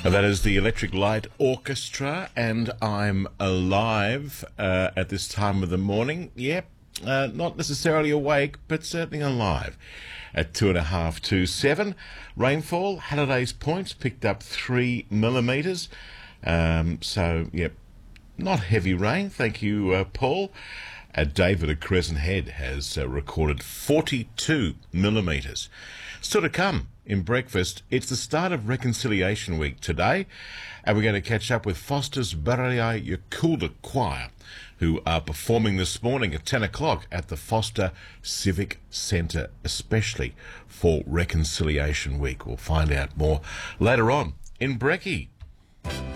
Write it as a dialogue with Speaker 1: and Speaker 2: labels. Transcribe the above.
Speaker 1: That is the Electric Light Orchestra, and I'm alive at this time of the morning. Yep, not necessarily awake, but certainly alive. At 2.5 to 7, rainfall, Halliday's Point picked up 3 millimetres. So, yep, not heavy rain. Thank you, Paul. David at Crescent Head has recorded 42 millimetres. Still to come in breakfast, it's the start of Reconciliation Week today, and we're going to catch up with Foster's Baraya Yakulda Choir, who are performing this morning at 10 o'clock at the Foster Civic Centre, especially for Reconciliation Week. We'll find out more later on in Brekkie.